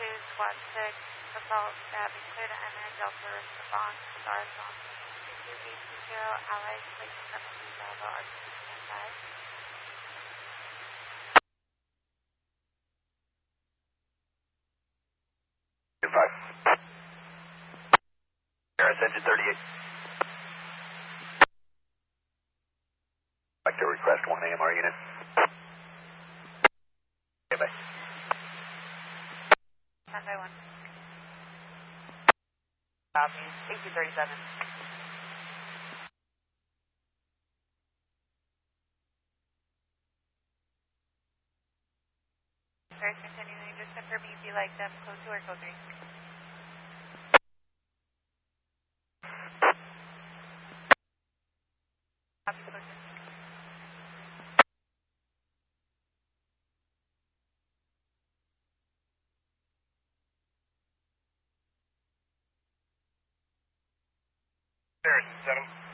Squad 6, assault, stabbing, clear to enter, Delta, response, stars on 22820, allies, placing custody, Bravo, RC, standby. Five. Harris, engine 38. Like to request 1 AMR unit. Okay, bye. 10 by 1. Copy. 1837. Stars continuing, just confirm if you like them, code 2 or code 3. Copy, code 3. Harrison, 7.